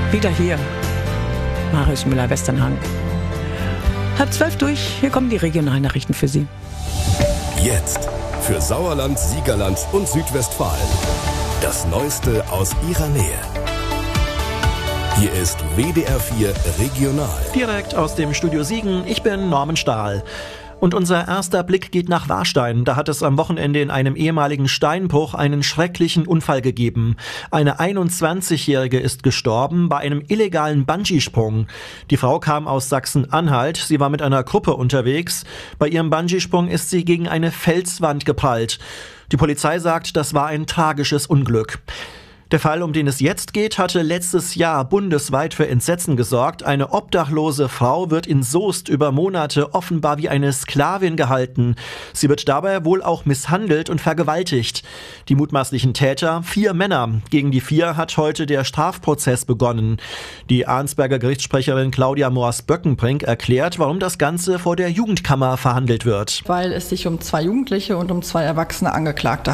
Wieder hier. Marius Müller-Westernhagen. 11:30 durch. Hier kommen die Regionalnachrichten für Sie. Jetzt für Sauerland, Siegerland und Südwestfalen. Das Neueste aus Ihrer Nähe. Hier ist WDR 4 Regional. Direkt aus dem Studio Siegen, ich bin Norman Stahl. Und unser erster Blick geht nach Warstein. Da hat es am Wochenende in einem ehemaligen Steinbruch einen schrecklichen Unfall gegeben. Eine 21-Jährige ist gestorben bei einem illegalen Bungee-Sprung. Die Frau kam aus Sachsen-Anhalt. Sie war mit einer Gruppe unterwegs. Bei ihrem Bungee-Sprung ist sie gegen eine Felswand geprallt. Die Polizei sagt, das war ein tragisches Unglück. Der Fall, um den es jetzt geht, hatte letztes Jahr bundesweit für Entsetzen gesorgt. Eine obdachlose Frau wird in Soest über Monate offenbar wie eine Sklavin gehalten. Sie wird dabei wohl auch misshandelt und vergewaltigt. Die mutmaßlichen Täter, 4 Männer. Gegen die 4 hat heute der Strafprozess begonnen. Die Arnsberger Gerichtssprecherin Claudia Moers-Böckenbrink erklärt, warum das Ganze vor der Jugendkammer verhandelt wird. Weil es sich um 2 Jugendliche und um 2 erwachsene Angeklagte